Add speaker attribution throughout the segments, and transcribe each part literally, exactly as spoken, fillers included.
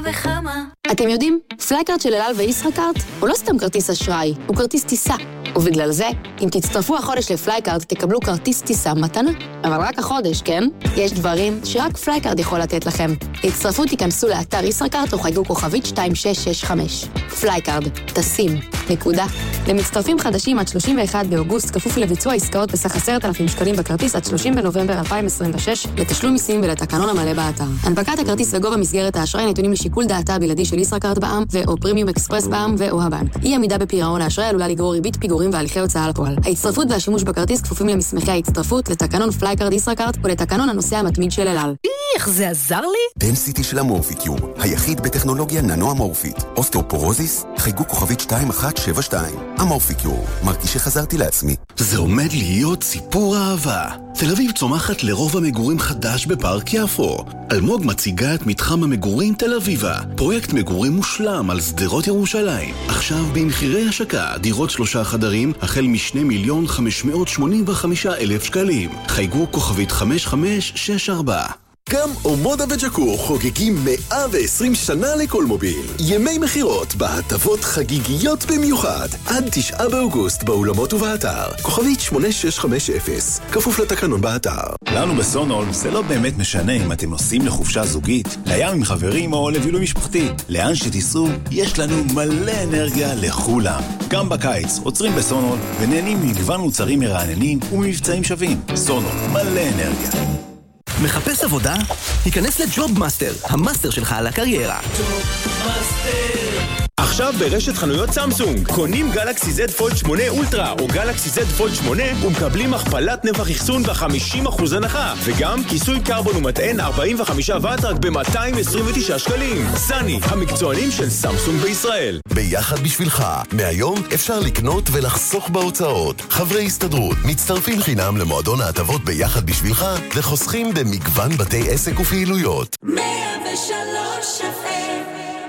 Speaker 1: וכמה.
Speaker 2: אתם יודעים, פלייקארד של אל על וישראכרט הוא לא סתם כרטיס אשראי, הוא כרטיס טיסה. ובגלל זה, אם תצטרפו החודש לפלייקארד, תקבלו כרטיס טיסה מתנה. אבל רק החודש, כן? יש דברים שרק פלייקארד יכול לתת לכם. להצטרפו תיכנסו לאתר ישראכרט או חייגו כוכבית שתיים שש שש חמש. פלייקארד, טסים, נקודה. למצטרפים חדשים עד שלושים ואחד באוגוסט, כפוף לביצוע עסקאות בסך עשרת אלפים שקלים בכרטיס עד שלושים בנובמבר אלפיים עשרים ושש, לתשלום מיסים ולתקנון המלא באתר. הנפקת הכרטיס וגובה מסגרת האשראי נתונים לשיקול דעתה הבלעדי של ישראכרט בע"מ ו/או פרימיום אקספרס בע"מ ו/או הבנק. אי עמידה בפירעון האשראי עלולה לגרור ריבית פיגורים והליכי הוצאה לפועל. ההצטרפות והשימוש בכרטיס כפופים למסמכי ההצטרפות, לתקנון פלייקארד ישראכרט ולתקנון הנוסע המתמיד של אל על.
Speaker 3: איך זה עזר לי?
Speaker 4: דנסיטי של המורפיקיור, היחיד בטכנולוגיה ננו-אמורפית. אוסטאופורוזיס, חייגו כוכבית שתיים אחת שבע שתיים. המורפיקיור, מרגיש שחזרתי לעצמי.
Speaker 5: זה עומד להיות סיפור אהבה. תל אביב צומחת לרוב המגורים חדש בפארק יפו. אלמוג מציגה את מתחם המגורים תל אביבה, פרויקט מגורים מושלם על שדרות ירושלים. עכשיו במחירי השקה, דירות שלושה חדרים החל משני מיליון חמש מאות שמונים וחמישה אלף שקלים. חייגו כוכבית חמש חמש שש ארבע.
Speaker 6: גם אומודה וג'קור חוגגים מאה ועשרים שנה לכל מוביל. ימי מחירות בהטבות חגיגיות במיוחד. עד תשעה באוגוסט באולמות ובאתר. כוכבית שמונה שש חמש אפס. כפוף לתקנון באתר.
Speaker 7: לנו בסונול זה לא באמת משנה אם אתם נוסעים לחופשה זוגית, לים עם חברים או לבילוי משפחתי. לאן שתיסעו, יש לנו מלא אנרגיה לכולם. גם בקיץ עוצרים בסונול ונהנים ממגוון מוצרים מרעננים וממבצעים שווים. סונול, מלא אנרגיה.
Speaker 8: מחפש עבודה? היכנס לג'וב מאסטר, המאסטר שלך על הקריירה.
Speaker 9: עכשיו ברשת חנויות סמסונג, קונים גלקסי זד פולד שמונה אולטרה או גלקסי זד פולד שמונה ומקבלים הכפלת נפח אחסון ב-חמישים אחוז הנחה, וגם כיסוי קרבון ומטען ארבעים וחמישה ואט רק ב-מאתיים עשרים ותשעה שקלים. סני, המקצוענים של סמסונג בישראל.
Speaker 6: ביחד בשבילך, מהיום אפשר לקנות ולחסוך בהוצאות. חברי הסתדרות מצטרפים חינם למועדון ההטבות ביחד בשבילך וחוסכים במגוון בתי עסק ופעילויות.
Speaker 1: מאה ושלוש אף אם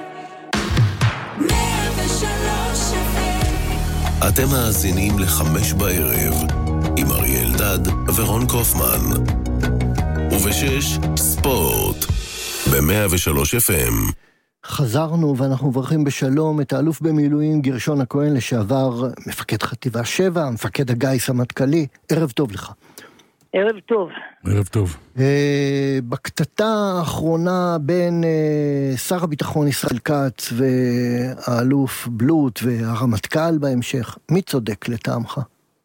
Speaker 6: אתם מאזינים לחמש בערב עם אריה אלדד ורון קופמן, ובשש ספורט ב-מאה ושלוש אף אם.
Speaker 10: חזרנו ואנחנו מברכים בשלום את האלוף במילואים גרשון הכהן, לשעבר מפקד חטיבה שבע, מפקד הגיס המטכ"לי. ערב טוב לך.
Speaker 11: ערב טוב.
Speaker 12: ערב טוב.
Speaker 10: בקטטה האחרונה בין שר הביטחון ישראל כץ והאלוף בלוט והרמטכ"ל בהמשך, מי צודק לטעמך?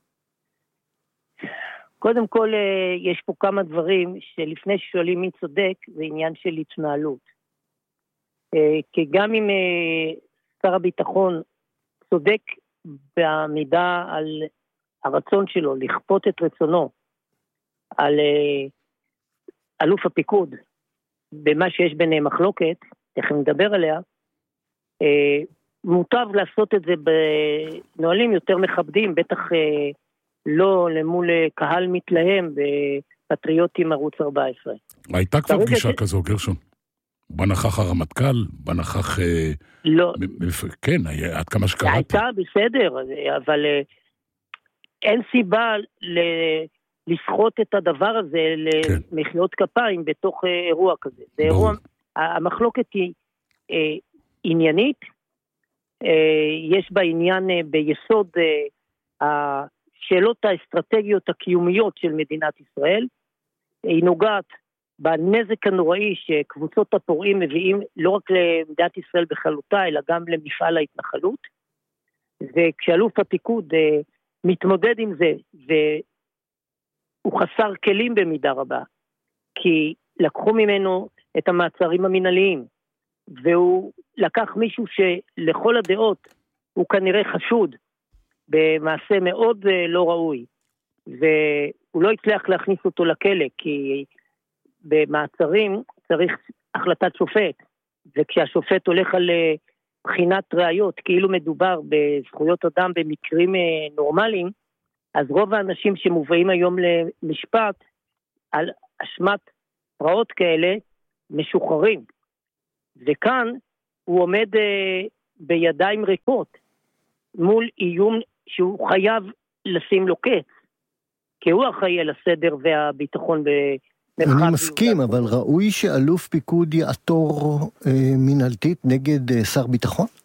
Speaker 11: קודם כל, יש פה כמה דברים שלפני ששואלים מי צודק, זה עניין של התנהלות. כי גם אם שר הביטחון צודק בעמידה על הרצון שלו, לכפות את רצונו, על אלוף הפיקוד, במה שיש ביניהם מחלוקת, תכף נדבר עליה, מוטב לעשות את זה בנועלים יותר מכבדים, בטח לא למול קהל מתלהם בפטריוטים ערוץ ארבע עשרה.
Speaker 12: הייתה כבר פגישה כזו, גרשון? בנכח הרמטכ"ל, בנכח...
Speaker 11: לא.
Speaker 12: כן, עד כמה שקראת.
Speaker 11: הייתה בסדר, אבל אין סיבה ל... לסחוט את הדבר הזה למחיאות כפיים בתוך אירוע כזה. זה אירוע, המחלוקת היא אה, עניינית, אה, יש בה עניין אה, ביסוד אה, השאלות האסטרטגיות הקיומיות של מדינת ישראל, היא נוגעת בנזק הנוראי שקבוצות הפורעים מביאים לא רק למדינת ישראל בכללותה, אלא גם למפעל ההתנחלות, וכשאלוף הפיקוד אה, מתמודד עם זה, ו... הוא חסר כלים במידה רבה, כי לקחו ממנו את המעצרים המנהליים, והוא לקח מישהו שלכל הדעות הוא כנראה חשוד במעשה מאוד לא ראוי, והוא לא הצליח להכניס אותו לכלא, כי במעצרים צריך החלטת שופט, וכשהשופט הולך על בחינת ראיות, כאילו מדובר בזכויות אדם במקרים נורמליים, אז רוב האנשים שמובאים היום למשפט על אשמת פרעות כאלה משוחררים. וכאן הוא עומד אה, בידיים ריקות מול איום שהוא חייב לשים לו קץ, כי הוא אחראי על הסדר והביטחון
Speaker 10: אני מסכים, אבל ראוי שאלוף פיקוד יעתור אה, מנהלתית נגד אה, שר ביטחון?